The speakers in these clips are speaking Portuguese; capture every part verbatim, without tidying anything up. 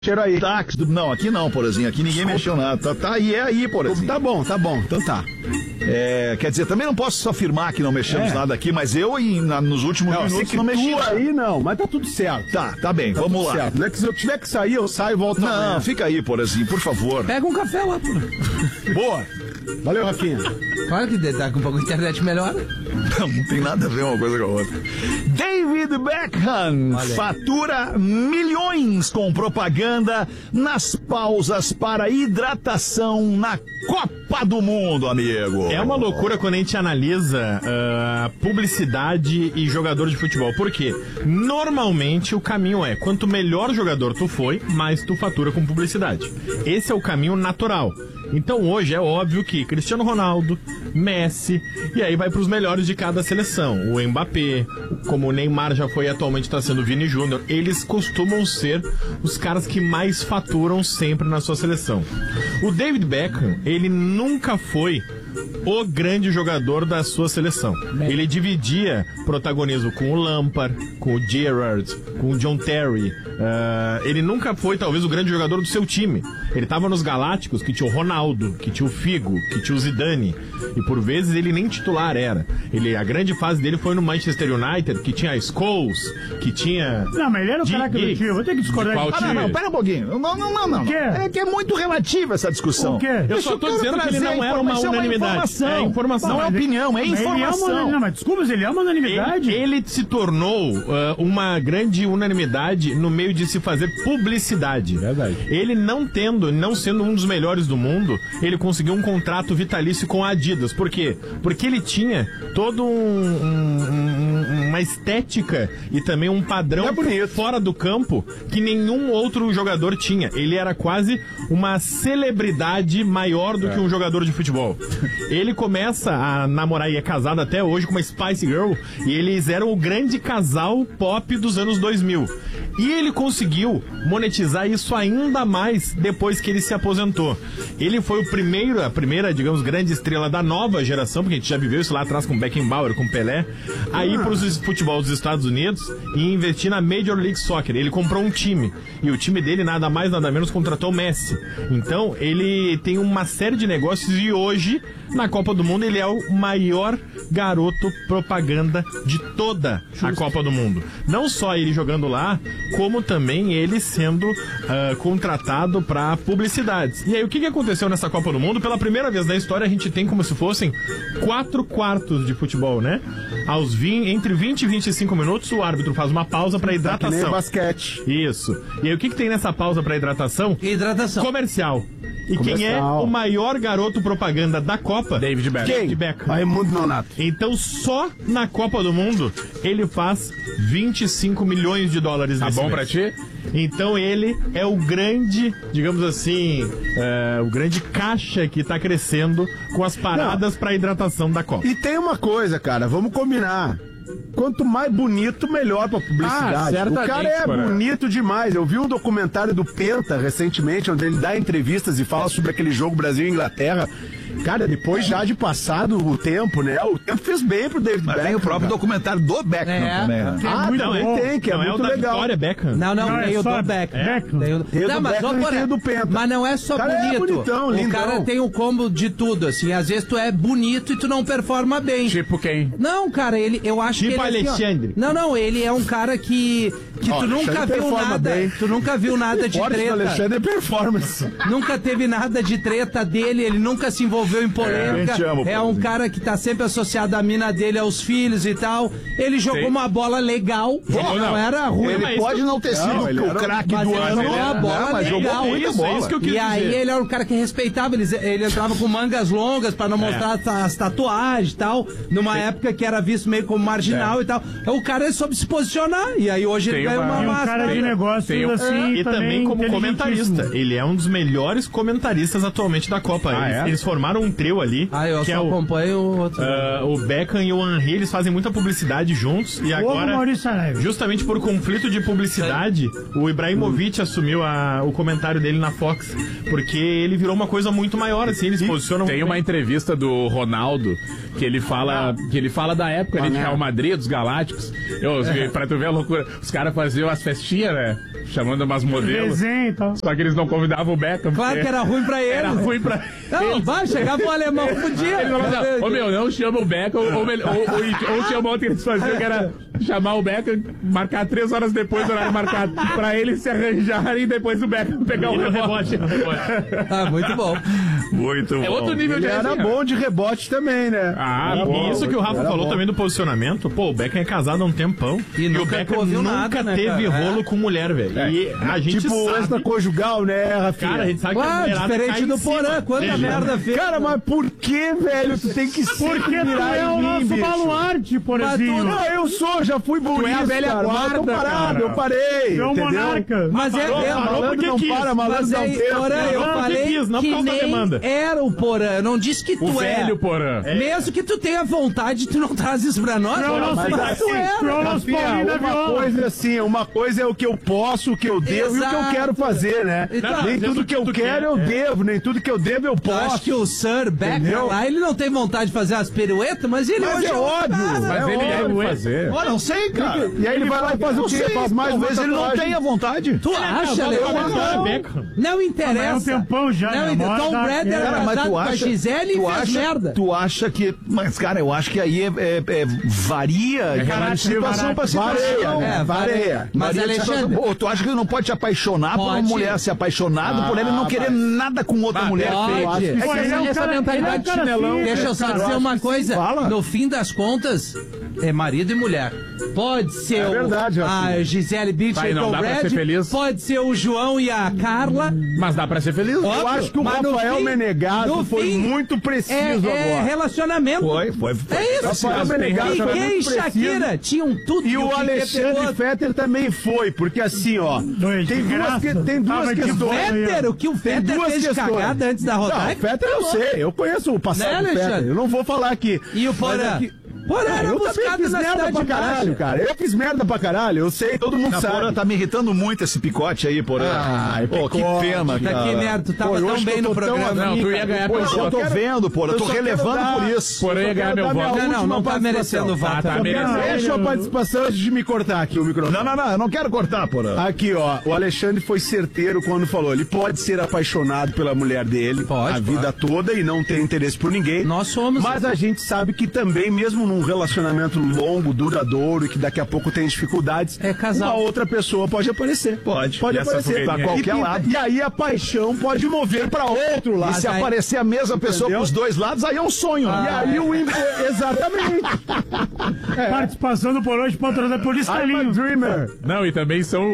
Cheiro aí. Tá, não, aqui não, Porazinho. Aqui ninguém Desculpa. mexeu nada. Tá, tá aí, é aí, Porazinho. Tá bom, tá bom. Então tá. É, quer dizer, também não posso afirmar que não mexemos é. nada aqui, mas eu em, na, nos últimos não, minutos não mexi. aí não, mas tá tudo certo. Tá, tá bem, tá vamos lá. Certo. Não é que se eu tiver que sair, eu saio e volto. Não, amanhã. Fica aí, Porazinho, por favor. Pega um café lá, pô. Boa. Valeu, Rafinha. Claro que tá com um pouco de internet melhor. Não, não tem nada a ver uma coisa com a outra. David Beckham fatura milhões com propaganda nas pausas para hidratação na Copa do Mundo, amigo. É uma loucura quando a gente analisa uh, publicidade e jogador de futebol. Por quê? Normalmente o caminho é, quanto melhor jogador tu foi, mais tu fatura com publicidade. Esse é o caminho natural. Então hoje é óbvio que Cristiano Ronaldo, Messi, e aí vai para os melhores de cada seleção. O Mbappé, como o Neymar já foi e atualmente está sendo o Vini Júnior, eles costumam ser os caras que mais faturam sempre na sua seleção. O David Beckham, ele nunca foi o grande jogador da sua seleção. Ele dividia protagonismo com o Lampard, com o Gerrard, com o John Terry. Uh, ele nunca foi, talvez, o grande jogador do seu time. Ele estava nos Galácticos, que tinha o Ronaldo, que tinha o Figo, que tinha o Zidane. E por vezes ele nem titular era. Ele, a grande fase dele foi no Manchester United, que tinha a Scholes, que tinha... Não, mas ele era o craque do time. Vou ter que discordar de Ah, não, não, pera um pouquinho. Não, não, não, não. O quê? É que é muito relativa essa discussão. O quê? Eu Deixa só tô dizendo que ele não era uma unanimidade. É informação, não é opinião, é informação. Ele é uma, não, mas desculpa, ele é uma unanimidade. Ele, ele se tornou uh, uma grande unanimidade no meio de se fazer publicidade. Verdade. Ele não tendo, não sendo um dos melhores do mundo, ele conseguiu um contrato vitalício com a Adidas. Por quê? Porque ele tinha todo um, um, uma estética e também um padrão é fora do campo que nenhum outro jogador tinha. Ele era quase uma celebridade maior do é. que um jogador de futebol. Ele começa a namorar e é casado até hoje com uma Spice Girl e eles eram o grande casal pop dos anos dois mil. E ele conseguiu monetizar isso ainda mais depois que ele se aposentou. Ele foi o primeiro, a primeira, digamos, grande estrela da nova geração, porque a gente já viveu isso lá atrás com Beckenbauer, com Pelé, a ir para o futebol dos Estados Unidos e investir na Major League Soccer. Ele comprou um time e o time dele nada mais, nada menos contratou o Messi. Então ele tem uma série de negócios e hoje, na Copa do Mundo, ele é o maior garoto propaganda de toda Justo. a Copa do Mundo. Não só ele jogando lá, como também ele sendo uh, contratado para publicidades. E aí, o que, que aconteceu nessa Copa do Mundo? Pela primeira vez na história, a gente tem como se fossem quatro quartos de futebol, né? Aos vinte, entre vinte e vinte e cinco minutos, o árbitro faz uma pausa para hidratação. Que nem basquete. Isso. E aí, o que, que tem nessa pausa para hidratação? Hidratação. Comercial. E Comercial. Quem é o maior garoto propaganda da Copa? David Beckham. David Beckham. Raimundo Nonato. Então, só na Copa do Mundo, ele faz vinte e cinco milhões de dólares nesse Tá bom mês. pra ti? Então ele é o grande, digamos assim, é, o grande caixa que tá crescendo com as paradas para hidratação da Copa. E tem uma coisa, cara, vamos combinar. Quanto mais bonito, melhor pra publicidade. Ah, o cara é cara. bonito demais. Eu vi um documentário do Penta recentemente, onde ele dá entrevistas e fala sobre aquele jogo Brasil e Inglaterra. Cara, depois já de passado o tempo, né? O tempo fez bem pro David Mas Beckham. tem o próprio cara. documentário do Beckham É. também, né? Ah, muito também bom. tem, que é não muito é o da legal. Vitória Beckham. Não, não, Não, é tem o só do Beckham. Beckham. Tem o, Tem o não, do mas, Beckham ó, e porra, tem o do Penta. mas não é só Cara, é bonito. bonitão, o lindão. cara tem um combo de tudo, assim. Às vezes tu é bonito e tu não performa bem. Tipo quem? Não, cara, ele, eu acho Tipo que ele... Alexandre. Assim, ó, não, não, ele é um cara que, que Ó, tu nunca Alexandre viu performa nada, bem. tu nunca viu nada de Forte do treta. Alexandre é performance. Nunca teve nada de treta dele, ele nunca se envolveu em polêmica. É, te amo, é um cara que tá sempre associado à mina dele, aos filhos e tal. Ele jogou Sim. uma bola legal, ele não, não era ruim. Ele mas pode isso- não ter sido Não, ele o era- craque mas do ele ano, jogou uma bola não, mas jogou legal. muita Isso, bola. é isso que eu quis E aí dizer. ele era um cara que respeitava, ele, ele entrava com mangas longas pra não mostrar as, as tatuagens e tal, numa época que era visto meio como marginal e tal. O cara soube se posicionar, e aí hoje ele Tem ganha uma- uma E um massa. cara de negócios tem um- assim, E também como inteligentíssimo. comentarista. Ele é um dos melhores comentaristas atualmente da Copa. Ah, eles, é? eles formaram um trio ali. Ah, eu que só é o, acompanho o outro. ah, o Beckham e o Henry, eles fazem muita publicidade juntos. E Ovo agora, Maurício Neves. justamente por conflito de publicidade, o Ibrahimovic assumiu a- o comentário dele na Fox. Porque ele virou uma coisa muito maior, assim, eles posicionam... Tem uma entrevista do Ronaldo que ele fala, que ele fala da época ali de Real Madrid, dos Galácticos. Eu, pra tu ver a loucura, os caras faziam as festinhas, né? Chamando umas modelos. Desenho e tal. Só que eles não convidavam o Beckham. Claro porque que era ruim pra ele. Era ruim pra Não, vai, chegava o alemão, podia. Ele falou assim, ô meu, não chama o Beckham, ou, ou, ou, ou chama outro que eles faziam, que era chamar o Beckham, marcar três horas depois do horário marcado, pra eles se arranjarem e depois o Beckham pegar o rebote. Ah, muito bom. Muito bom. É outro nível Ele de era resenha. bom de rebote também, né? Ah, E bom. isso que o Rafa era falou bom. também do posicionamento, pô, o Beckham é casado há um tempão. E E, o nunca Beckham ouviu nunca nada, né, teve cara? rolo É. com mulher, velho. E a gente Tipo sabe... extraconjugal, né, Rafinha? Cara, a gente sabe que a Ah, mulherada cai diferente em do cima. Porã, quanta Deixa- merda fez. Cara, mas por que, velho? Tu tem que se Porque tu virar é em o mim, nosso bicho. baluarte, Porazinho. Não, eu sou, já fui bonito, é a velha cara, mas eu tô guarda, parado, cara. eu parei, Tu é um entendeu? monarca. Mas é, Parou, é parou Malandro porque não quis. para, malandro Mas não aí, tem. Porã, eu Não, falei porque quis, não por que causa da nem demanda. era o Porã. Eu não disse que tu O é. velho Porã. Mesmo que tu tenha vontade, tu não traz isso pra nós. Tu é o nosso mas tu tu é é. o nosso Paulinho da Rafinha, uma Viola. coisa é assim, uma coisa é o que eu posso, o que eu devo e o que eu Exato. quero fazer, né? Então, nem às vezes tudo o que que eu tu quero quer, eu é. devo, nem tudo que eu devo eu Eu posso. acho que o Sir Becker Entendeu? lá, ele não tem vontade de fazer as piruetas, mas ele Mas hoje é um óbvio, cara. Mas é ele óbvio. deve fazer. Ó, não sei, cara. E aí ele vai lá e faz o Não quê? sei, Faz mais talvez uma ele não tatuagem. tenha vontade. Tu acha, Agora Leandro? é Beckham. Não Mas é interessa. um tempão já, Não, né? inter- Uma hora Tom dá- Brady era Cara, mas casado tu com a acha, Gisele e tu fez acha, merda. tu acha que, mas cara, eu acho que aí é, é- é- varia de caráter, situação pra caráter. situação. Varia, É, varia. Mas, Varia de situação. Alexandre, Pô, tu acha que não pode te apaixonar por uma Pode. mulher, ser apaixonado por ela e não Ah, querer mas- nada com outra Bah, mulher? pode. Eu acho que Pô, esse- ele é um essa cara- mentalidade ele é um cara chinelão. simples, Deixa eu só cara. dizer uma coisa. Fala. No fim das contas, é marido e mulher. Pode ser É o- verdade, a Rafinha. Gisele Bündchen Vai, e não Tom dá pra Brady. ser feliz. Pode ser o João e a Carla. Mas dá pra ser feliz. Eu Óbvio, acho que o mas no Rafael fim- Menegaso no foi fim, muito preciso É, é agora. relacionamento. Foi, foi, foi. É isso. Rafael Menegaso foi Piquet e muito preciso. Shakira tinham tudo. E o Piquet pegou Alexandre a- Fetter também foi, porque assim, ó, Dois tem de duas, graça. que- tem duas Tava de questões. boa. Fetter, o que o Tem Fetter duas fez de questões. cagada antes da Não, rodada. o Fetter eu sei, eu conheço o passado Né, do Fetter, Alexandre? eu não vou falar aqui. E o Mas Porã? é que- Porã Ah, era eu também buscado fiz na merda cidade pra caralho, baixa. cara. Eu fiz merda pra caralho, eu sei, todo mundo A sabe. Porã tá me irritando muito esse picote aí, Porã. Ai, Pô, que picote. pena, Tá cara. aqui, merda, tu tava Pô, tão hoje bem eu no tô tão programa. Não, tu ia ganhar meu Pois eu voto. tô vendo, Porã, eu tô só quero relevando dar- por isso. Porém, ia ganhar meu Quero dar voto. minha Não, não, última não tá participação. merecendo o voto. Tá, tá Eu quero- merecendo. Deixa a participação antes de me cortar aqui o microfone. Não, não, não, eu não quero cortar, Porã. Aqui, ó, o Alexandre foi certeiro quando falou, ele pode ser apaixonado pela mulher dele Pode, a vida toda e não ter interesse por ninguém. Nós somos. Mas a gente sabe que também, mesmo num relacionamento longo, duradouro e que daqui a pouco tem dificuldades, É casal. uma outra pessoa pode aparecer. Pode. Pode E essa aparecer. fogueirinha? Pra qualquer e, lado. E aí a paixão pode mover pra outro lado. E se aí- aparecer a mesma pessoa Entendeu? pros dois lados, aí é um sonho. E né? aí o imp... Exatamente. Participação do Por Hoje, patrocinada por I'm a Estalinho. dreamer. Não, e também são.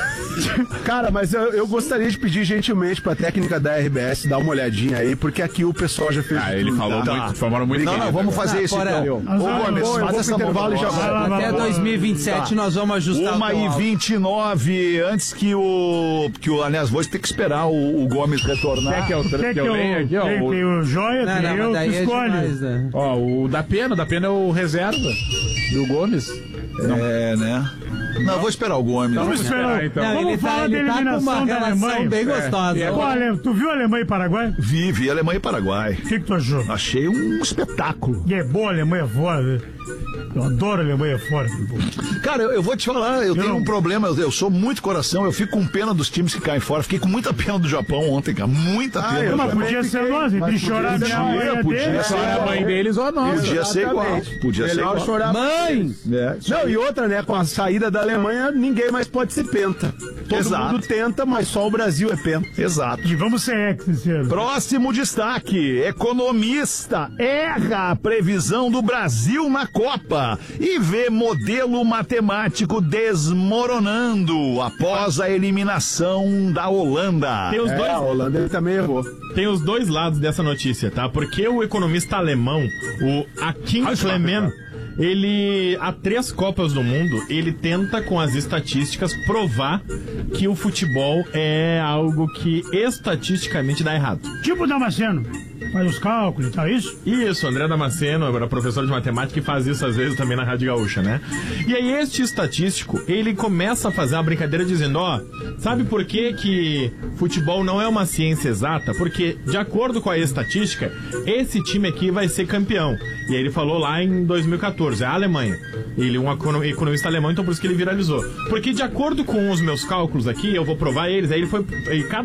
Cara, mas eu, eu gostaria de pedir gentilmente pra técnica da R B S dar uma olhadinha aí, porque aqui o pessoal já fez Ah, tudo, ele falou tá? muito, de forma muito Não, não, querida. vamos fazer Ah, isso Porã. então. Ô, Nós vamos- Gomes, eu vou faz pro essa intervalo e já boa. volto. Vai lá, vai Até lá. dois mil e vinte e sete nós vamos ajustar Uma o teu e áudio. vinte e nove, antes que o. Que o aliás, vou ter que esperar o, o Gomes retornar. Quer que eu, Quer que que eu eu, leia aqui, ó? tem, O- tem o Joia, Não, tem não, eu, mas tu daí é escolhe. demais, né? Ó, o da Pena, o da Pena é o reserva do Gomes. É, né? Não, eu vou esperar o Gomes. Vamos esperar. então. Não, Vamos ele tá, falar da ele tá com uma eliminação da relação Alemanha. bem gostosa. É, Pô, Ale, tu viu a Alemanha e Paraguai? Vive Alemanha e Paraguai. O que, que tu achou? Achei um espetáculo. E é boa a Alemanha fora, né? Eu adoro a Alemanha fora. Cara, eu, eu vou te falar, eu, tenho não- um problema, eu, eu sou muito coração, eu fico com pena dos times que caem fora. Fiquei com muita pena do Japão ontem, cara. Muita pena. eu do Mas Japão. podia ser fiquei- nós, entre mas chorar podia minha ser- mãe podia dele. ser. Só a mãe deles ou a nossa. Podia ser igual. Exatamente. Podia ser Melhor igual. chorar. Mãe! É, Não, e outra, né? Com a saída da Alemanha, ninguém mais pode ser penta. Todo Exato. mundo tenta, mas só o Brasil é penta. exato. E vamos ser ex esse ano. Próximo destaque: economista erra a previsão do Brasil na Copa e vê modelo matemático desmoronando após a eliminação da Holanda. Tem os É, dois a Holanda ele também errou. Tem os dois lados dessa notícia, tá? Porque o economista alemão, o Akin Clement, ele, há três Copas do Mundo, ele tenta, com as estatísticas, provar que o futebol é algo que estatisticamente dá errado. Tipo o Damasceno. Faz os cálculos e tal, isso? Isso, André Damasceno, agora professor de matemática, que faz isso às vezes também na Rádio Gaúcha, né? E aí este estatístico, ele começa a fazer uma brincadeira dizendo, ó, sabe por que que futebol não é uma ciência exata? Porque, de acordo com a estatística, esse time aqui vai ser campeão. E aí ele falou lá em dois mil e quatorze, a Alemanha. Ele é um economista alemão, então por isso que ele viralizou. Porque de acordo com os meus cálculos aqui, eu vou provar eles, aí ele foi... E cada